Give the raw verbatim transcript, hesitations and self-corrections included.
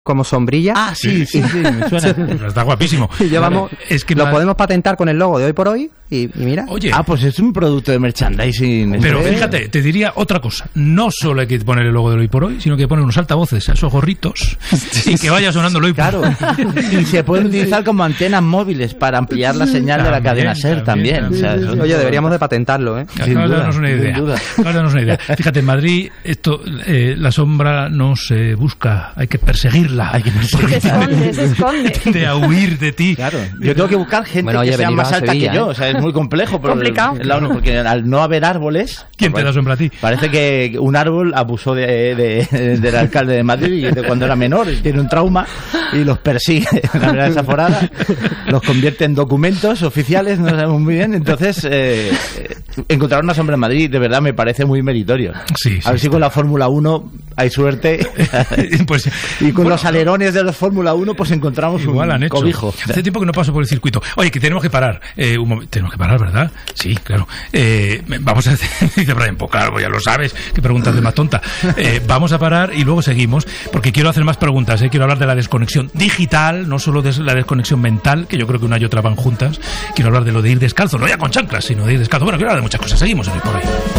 como sombrilla. Ah, sí, sí, sí, me suena. Está guapísimo. Y llevamos, es que lo la... podemos patentar con el logo de Hoy por Hoy y, y mira. Oye. Ah, pues es un producto de merchandising. Pero Entonces... fíjate, te diría otra cosa. No solo hay que poner el logo del Hoy por Hoy, sino que poner unos altavoces a esos gorritos y que vaya sonando el Hoy por Claro. Y se pueden utilizar como antenas móviles para ampliar la señal También, de la cadena SER también. también, también. O sea, Oye, deberíamos de patentarlo, ¿eh? Acabas de darnos una idea. Acabas de darnos una idea. Fíjate, en Madrid esto, eh, la sombra no se busca, hay que perseguirla. Hay que perseguirla. Se esconde, se esconde. De a huir de ti. Claro, yo tengo que buscar gente Bueno, que oye, sea venid más a alta Sevilla, que yo, ¿eh? o sea, es muy complejo. Pero Complicado. el- el- porque al no haber árboles... ¿Quién te da sombra a ti? Parece que un árbol abusó de, de- del alcalde de Madrid y de cuando era menor, y tiene un trauma y los persigue de manera desaforada, los convierte en documentos oficiales, no sabemos muy bien. Entonces, eh, encontrar una sombra en Madrid de verdad me parece muy meritorio. Sí, sí, a ver si con la Fórmula uno hay suerte. Pues, Y con bueno, los alerones de la Fórmula uno pues encontramos igual un han hecho. cobijo. Hace tiempo que no paso por el circuito. Oye, que tenemos que parar. Eh, un momento. Tenemos que parar, ¿verdad? Sí, claro. Eh, vamos a hacer... Dice Brian, pues claro, ya lo sabes. Qué preguntas de más tonta. Eh, vamos a parar y luego seguimos, porque quiero hacer más preguntas. Eh. Quiero hablar de la desconexión digital, no solo de la desconexión mental, que yo creo que una y otra van juntas. Quiero hablar de lo de ir descalzo, no ya con chanclas, sino de ir descalzo. Bueno, quiero hablar de muchas cosas. Seguimos en Hoy por Hoy.